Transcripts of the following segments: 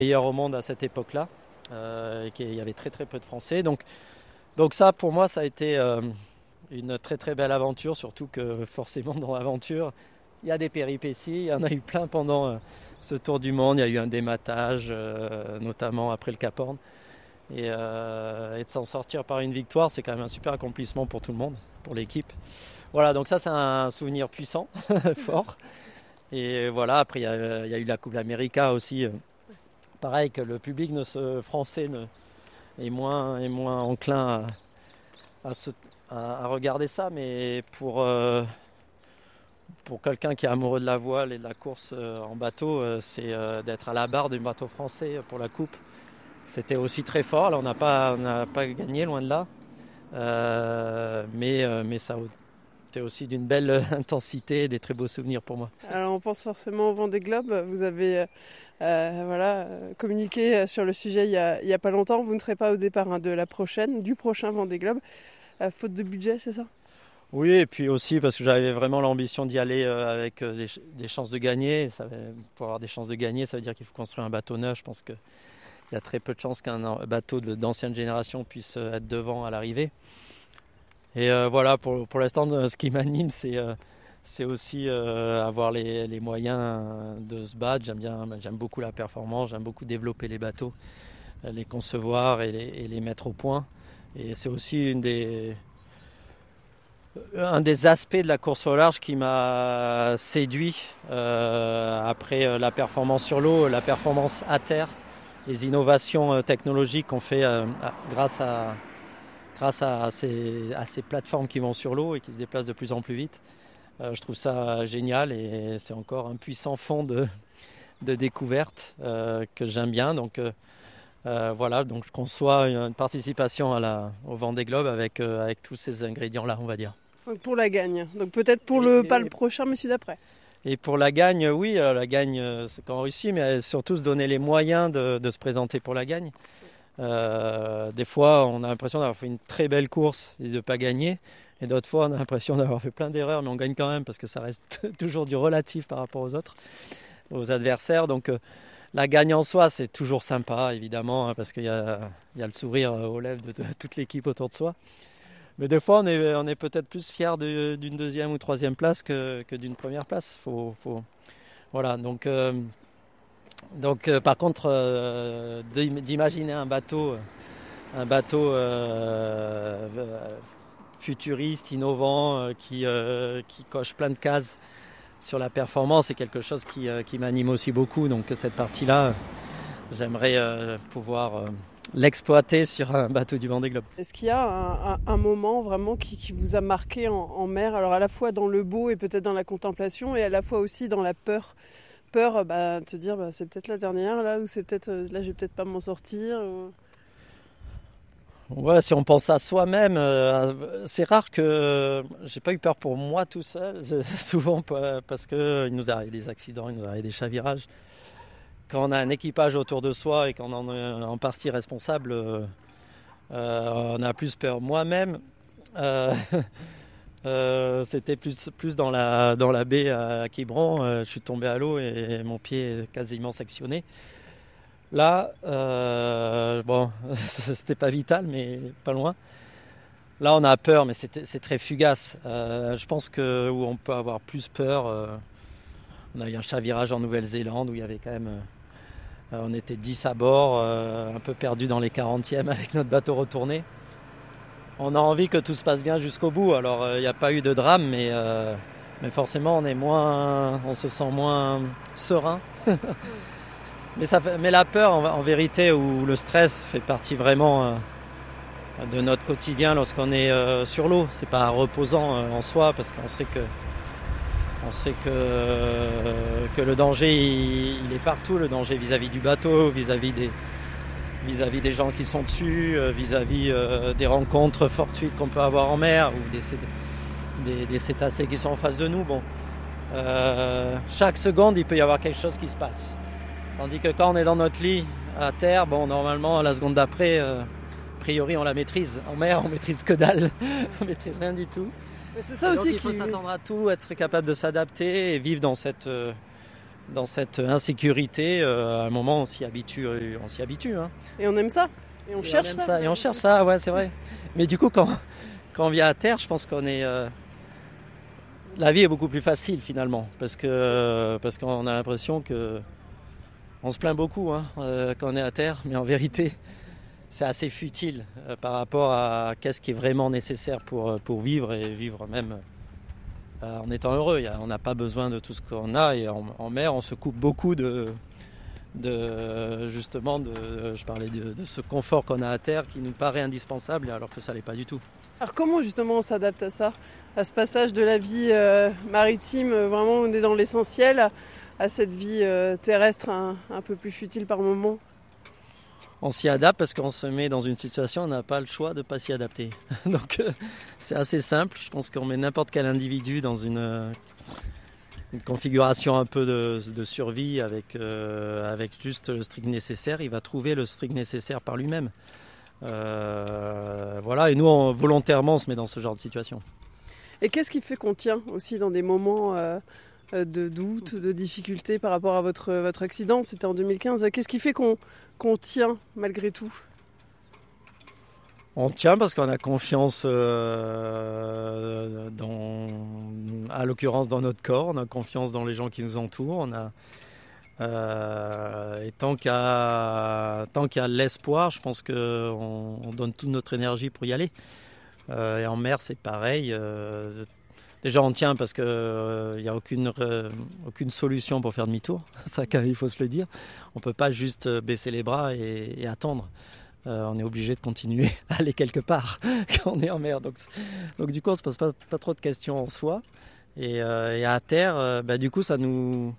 meilleurs au monde à cette époque-là. Il y avait très très peu de Français. Donc ça, pour moi, ça a été une très très belle aventure, surtout que forcément dans l'aventure, il y a des péripéties. Il y en a eu plein pendant ce tour du monde. Il y a eu un dématage, notamment après le Cap Horn. Et de s'en sortir par une victoire, c'est quand même un super accomplissement pour tout le monde, pour l'équipe. Voilà, donc ça c'est un souvenir puissant, fort. Et voilà, après il y a eu la Coupe d'América aussi. Pareil que le public français est moins enclin à regarder ça, mais pour quelqu'un qui est amoureux de la voile et de la course en bateau, c'est d'être à la barre d'un bateau français pour la Coupe. C'était aussi très fort. Là, on n'a pas gagné, loin de là. Mais ça a été aussi d'une belle intensité et des très beaux souvenirs pour moi. Alors on pense forcément au Vendée Globe. Vous avez communiqué sur le sujet il y a pas longtemps. Vous ne serez pas au départ du prochain Vendée Globe, faute de budget, c'est ça? Oui, et puis aussi parce que j'avais vraiment l'ambition d'y aller avec des chances de gagner. Pour avoir des chances de gagner, ça veut dire qu'il faut construire un bateau neuf. Je pense qu'il y a très peu de chances qu'un bateau d'ancienne génération puisse être devant à l'arrivée. Et voilà, pour l'instant, ce qui m'anime, c'est aussi avoir les moyens de se battre. J'aime beaucoup la performance, j'aime beaucoup développer les bateaux, les concevoir et les mettre au point. Et c'est aussi un des aspects de la course au large qui m'a séduit après la performance sur l'eau, la performance à terre, les innovations technologiques qu'on fait grâce à ces plateformes qui vont sur l'eau et qui se déplacent de plus en plus vite. Je trouve ça génial et c'est encore un puissant fond de découverte que j'aime bien. Donc voilà, donc je conçois une participation au Vendée Globe avec tous ces ingrédients-là, on va dire. Donc pour la gagne. Donc peut-être pas le prochain, mais celui d'après. Et pour la gagne, oui, la gagne, c'est qu'en Russie, mais surtout se donner les moyens de se présenter pour la gagne. Des fois, on a l'impression d'avoir fait une très belle course et de ne pas gagner. Et d'autres fois, on a l'impression d'avoir fait plein d'erreurs, mais on gagne quand même parce que ça reste toujours du relatif par rapport aux autres, aux adversaires. Donc la gagne en soi, c'est toujours sympa, évidemment, hein, parce qu'il y a le sourire aux lèvres de toute l'équipe autour de soi. Mais des fois, on est peut-être plus fier d'une deuxième ou troisième place que d'une première place. Voilà, donc par contre, d'imaginer un bateau futuriste, innovant, qui coche plein de cases sur la performance, c'est quelque chose qui m'anime aussi beaucoup. Donc cette partie-là, j'aimerais pouvoir l'exploiter sur un bateau du Vendée Globe. Est-ce qu'il y a un moment vraiment qui vous a marqué en mer, alors à la fois dans le beau et peut-être dans la contemplation, et à la fois aussi dans la peur de te dire c'est peut-être la dernière là, ou c'est peut-être là je vais peut-être pas m'en sortir Ouais, si on pense à soi-même, c'est rare que j'ai pas eu peur pour moi tout seul, souvent parce que il nous arrive des accidents, il nous arrive des chavirages. Quand on a un équipage autour de soi et qu'on en est en partie responsable, on a plus peur. Moi-même, c'était plus dans la baie à Quiberon. Je suis tombé à l'eau et mon pied est quasiment sectionné. Là, bon, c'était pas vital, mais pas loin. Là, on a peur, mais c'est très fugace. Je pense que où on peut avoir plus peur, on a eu un chavirage en Nouvelle-Zélande où il y avait quand même, on était 10 à bord, un peu perdus dans les 40e avec notre bateau retourné. On a envie que tout se passe bien jusqu'au bout. Alors, il n'y a pas eu de drame, mais forcément, on se sent moins serein. Mais la peur, en vérité, ou le stress fait partie vraiment de notre quotidien lorsqu'on est sur l'eau. C'est pas reposant en soi parce qu'on sait que le danger il est partout, le danger vis-à-vis du bateau, vis-à-vis des gens qui sont dessus, vis-à-vis des rencontres fortuites qu'on peut avoir en mer ou des cétacés qui sont en face de nous. Bon, chaque seconde il peut y avoir quelque chose qui se passe. Tandis que quand on est dans notre lit à terre, bon, normalement, la seconde d'après, a priori, on la maîtrise. En mer, on maîtrise que dalle. On maîtrise rien du tout. Mais c'est ça aussi il faut s'attendre à tout, être capable de s'adapter et vivre dans dans cette insécurité, à un moment on s'y habitue. Hein. Et on aime ça. Et on cherche ça. Et on cherche ça, ouais, c'est vrai. Mais du coup, quand on vient à terre, je pense qu'on est... la vie est beaucoup plus facile finalement, parce qu'on a l'impression que... On se plaint beaucoup quand on est à terre, mais en vérité, c'est assez futile par rapport à qu'est-ce qui est vraiment nécessaire pour vivre et vivre même en étant heureux. On n'a pas besoin de tout ce qu'on a, et en mer, on se coupe beaucoup je parlais de ce confort qu'on a à terre qui nous paraît indispensable alors que ça l'est pas du tout. Alors comment justement on s'adapte à ça, à ce passage de la vie maritime, vraiment on est dans l'essentiel, à cette vie terrestre un peu plus futile par moment? On s'y adapte parce qu'on se met dans une situation où on n'a pas le choix de ne pas s'y adapter. Donc c'est assez simple. Je pense qu'on met n'importe quel individu dans une configuration un peu de survie avec juste le strict nécessaire. Il va trouver le strict nécessaire par lui-même. Voilà. Et nous, volontairement, on se met dans ce genre de situation. Et qu'est-ce qui fait qu'on tient aussi dans des moments de doute, de difficulté par rapport à votre accident? C'était en 2015. Qu'est-ce qui fait qu'on tient malgré tout? On tient parce qu'on a confiance, à l'occurrence dans notre corps, on a confiance dans les gens qui nous entourent, et tant qu'il y a l'espoir, je pense qu'on donne toute notre énergie pour y aller. Et en mer, c'est pareil. Déjà, on tient parce qu'il n'y a aucune solution pour faire demi-tour. Ça, il faut se le dire. On ne peut pas juste baisser les bras et attendre. On est obligé de continuer à aller quelque part quand on est en mer. Donc du coup, on ne se pose pas trop de questions en soi. Et à terre, du coup, ça nous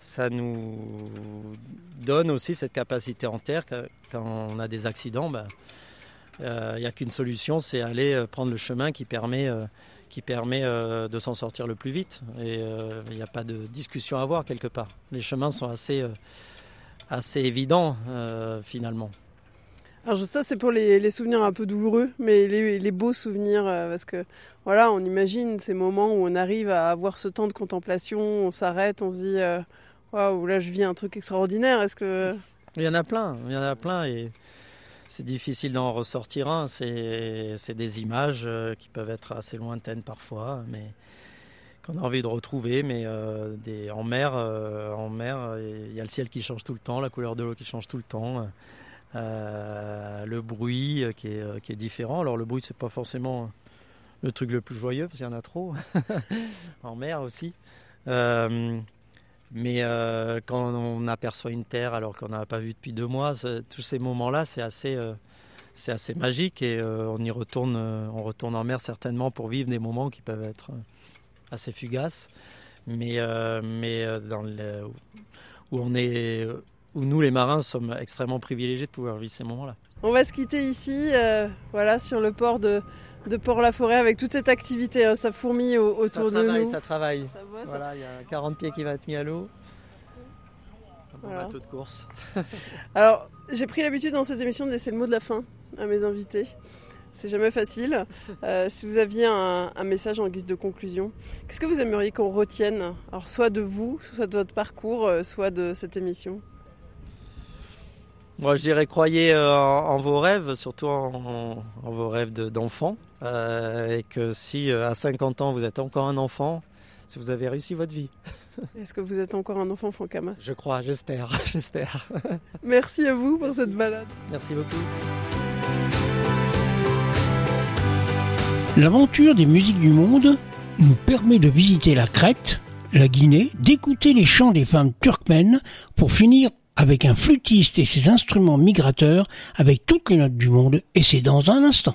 donne aussi cette capacité en terre. Quand on a des accidents, il n'y a qu'une solution, c'est aller prendre le chemin qui permet de s'en sortir le plus vite. Et il n'y a pas de discussion à avoir quelque part. Les chemins sont assez évidents finalement. Alors ça c'est pour les souvenirs un peu douloureux, mais les beaux souvenirs, parce que voilà, on imagine ces moments où on arrive à avoir ce temps de contemplation, on s'arrête, on se dit waouh, là je vis un truc extraordinaire. Est-ce que... Il y en a plein et c'est difficile d'en ressortir un. C'est des images qui peuvent être assez lointaines parfois, mais qu'on a envie de retrouver. Mais en mer, il y a le ciel qui change tout le temps, la couleur de l'eau qui change tout le temps, le bruit qui est différent. Alors le bruit, c'est pas forcément le truc le plus joyeux parce qu'il y en a trop en mer aussi. Mais quand on aperçoit une terre alors qu'on n'a pas vu depuis 2 mois, tous ces moments-là, c'est assez magique et on retourne en mer certainement pour vivre des moments qui peuvent être assez fugaces, mais où nous les marins sommes extrêmement privilégiés de pouvoir vivre ces moments-là. On va se quitter ici, sur le port de Port-la-Forêt avec toute cette activité, ça fourmille autour de nous. Ça travaille. Voilà, il y a 40 pieds qui va être mis à l'eau. Un bon bateau de course. Alors, j'ai pris l'habitude dans cette émission de laisser le mot de la fin à mes invités. C'est jamais facile. Si vous aviez un message en guise de conclusion, qu'est-ce que vous aimeriez qu'on retienne? Alors, soit de vous, soit de votre parcours, soit de cette émission. Moi, je dirais croyez en vos rêves, surtout en vos rêves d'enfant. Et que si à 50 ans vous êtes encore un enfant, si vous avez réussi votre vie. Est-ce que vous êtes encore un enfant, Franck Hamas? Je crois, j'espère. Merci à vous pour cette balade. Merci beaucoup. L'aventure des musiques du monde nous permet de visiter la Crète, la Guinée, d'écouter les chants des femmes turkmènes pour finir avec un flûtiste et ses instruments migrateurs avec toutes les notes du monde, et c'est dans un instant.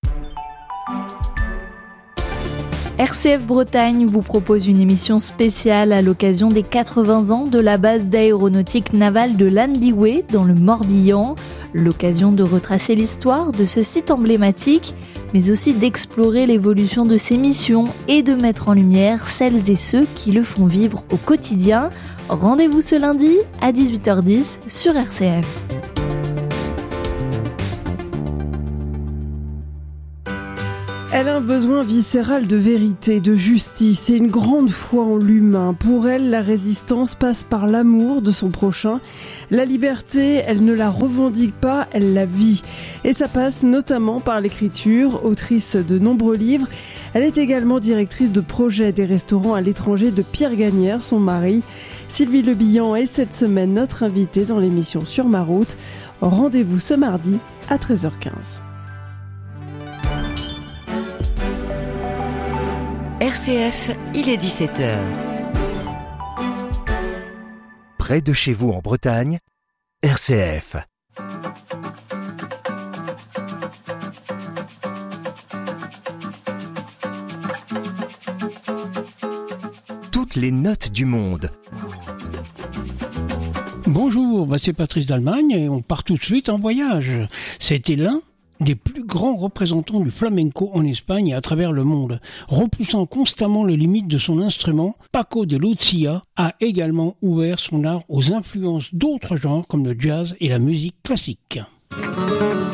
RCF Bretagne vous propose une émission spéciale à l'occasion des 80 ans de la base d'aéronautique navale de Lanbiwé dans le Morbihan. L'occasion de retracer l'histoire de ce site emblématique, mais aussi d'explorer l'évolution de ses missions et de mettre en lumière celles et ceux qui le font vivre au quotidien. Rendez-vous ce lundi à 18h10 sur RCF. Elle a un besoin viscéral de vérité, de justice et une grande foi en l'humain. Pour elle, la résistance passe par l'amour de son prochain. La liberté, elle ne la revendique pas, elle la vit. Et ça passe notamment par l'écriture, autrice de nombreux livres. Elle est également directrice de projet des restaurants à l'étranger de Pierre Gagnère, son mari. Sylvie Lebihan est cette semaine notre invitée dans l'émission Sur ma route. Rendez-vous ce mardi à 13h15. RCF, il est 17h. Près de chez vous en Bretagne, RCF. Toutes les notes du monde. Bonjour, c'est Patrice d'Allemagne et on part tout de suite en voyage. C'était l'un des plus grands représentants du flamenco en Espagne et à travers le monde. Repoussant constamment les limites de son instrument, Paco de Lucía a également ouvert son art aux influences d'autres genres comme le jazz et la musique classique.